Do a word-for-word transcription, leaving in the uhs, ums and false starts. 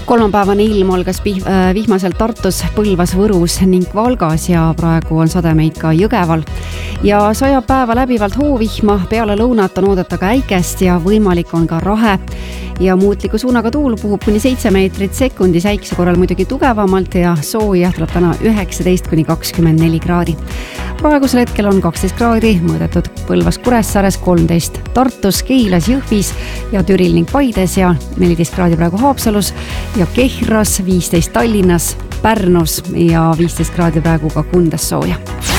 Kolmapäevane ilm algas vihmaselt Tartus, Põlvas, Võrus ning Valgas ja praegu on sademeid ka Jõgeval. Ja sajab päeva läbivalt hoovihma, peale lõunat on oodata ka äikest ja võimalik on ka rahe. Ja muutliku suunaga tuul puhub kuni seitse meetrit sekundis, äikse korral muidugi tugevamalt ja sooja tuleb täna üheksateist kuni kakskümmend neli kraadi. Praegusel hetkel on kaksteist kraadi, mõõdetud Põlvas, Kuressaares, kolmteist Tartus, Keilas, Jõhvis ja Türil ning Paides ja neliteist kraadi praegu Haapsalus ja Kehras, viisteist Tallinnas, Pärnus ja viisteist kraadi praegu ka Kundas sooja.